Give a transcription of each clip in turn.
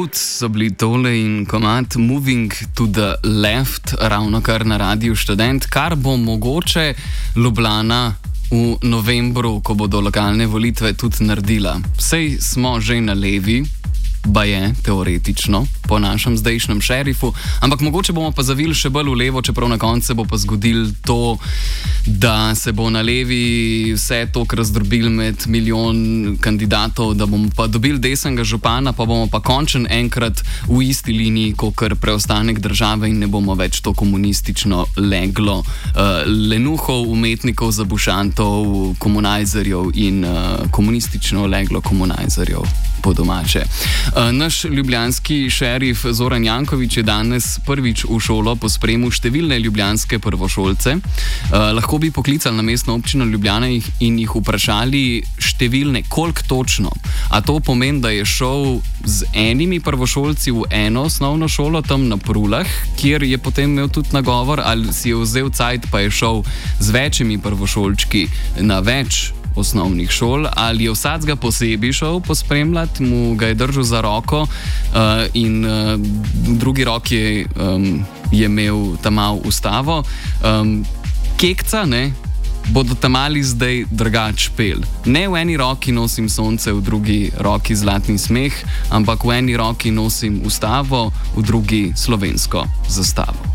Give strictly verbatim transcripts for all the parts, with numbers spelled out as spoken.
Roots so bili tole in komad Moving to the Left, ravno kar na Radiu Študent, kar bo mogoče Ljubljana v novembru, ko bodo lokalne volitve, tudi naredila. Sej smo že na levi, baje, teoretično, po našem zdajšnjem šerifu, ampak mogoče bomo pa zavili še bolj v levo, čeprav na koncu bo pa zgodil to, da se bo na levi vse tok razdrobil med milijon kandidatov, da bomo pa dobili desnega župana, pa bomo pa končen enkrat v isti liniji, kakor preostanek države in ne bomo več to komunistično leglo uh, lenuhov, umetnikov, zabušantov, komunajzerjev in uh, komunistično leglo komunajzerjev. Po domače. Naš ljubljanski šerif Zoran Janković je danes prvič v šolo pospremil številne ljubljanske prvošolce. Lahko bi poklicali na mestno občino Ljubljana in jih vprašali številne, koliko točno. A to pomeni, da je šel z enimi prvošolci v eno osnovno šolo tam na Prulah, kjer je potem imel tudi nagovor, ali si je vzel cajt pa je šel z večjimi prvošolčki na več osnovnih šol, ali je vsakega posebej šel pospremljati, mu ga je držal za roko uh, in uh, v drugi roki je, um, je imel tamal ustavo. Um, kekca, ne, bodo tamali zdaj drugač pel. Ne v eni roki nosim sonce, v drugi roki zlatni smeh, ampak v eni roki nosim ustavo, v drugi slovensko zastavo.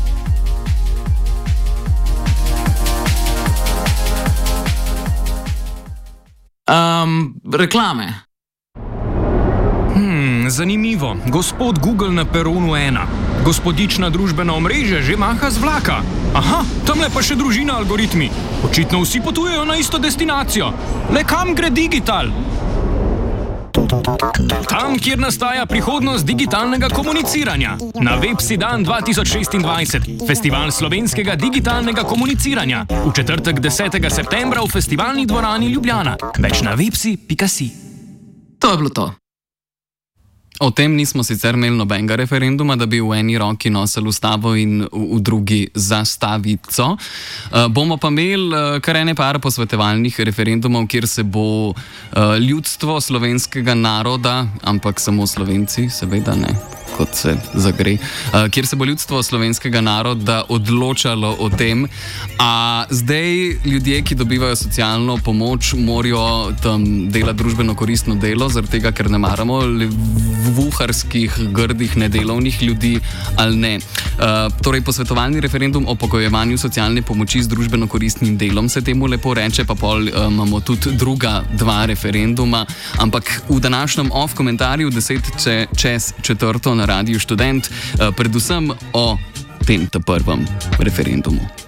Um, reklame. Hmm, zanimivo. Gospod Google na peronu ena. Gospodična družbena omrežja že maha z vlaka. Aha, tamle pa še družina algoritmi. Očitno vsi potujejo na isto destinacijo. Le kam gre digital? Tam, kjer nastaja prihodnost digitalnega komuniciranja. Na Websi dan dva tisoč šestindvajset, festival slovenskega digitalnega komuniciranja. V četrtek desetega septembra v festivalni dvorani Ljubljana. Več na websi pika si. To je bilo to. O tem nismo sicer imeli nobenega referenduma, da bi v eni roki nosili ustavo in v, v drugi zastavico. Uh, bomo pa imeli uh, kar ene par posvetovalnih referendumov, kjer se bo uh, ljudstvo slovenskega naroda, ampak samo Slovenci, seveda ne, kot se zagre, uh, kjer se bo ljudstvo slovenskega naroda odločalo o tem, a zdaj ljudje, ki dobivajo socialno pomoč, morajo tam delati družbeno koristno delo, zaradi tega, ker ne maramo vuharskih, grdih, nedelovnih ljudi ali ne. Uh, torej, posvetovalni referendum o pogojevanju socialne pomoči z družbeno koristnim delom se temu lepo reče, pa pol uh, imamo tudi druga dva referenduma, ampak v današnjem off komentarju deset čez četrto na Radiu Študent uh, predvsem o tem prvem referendumu.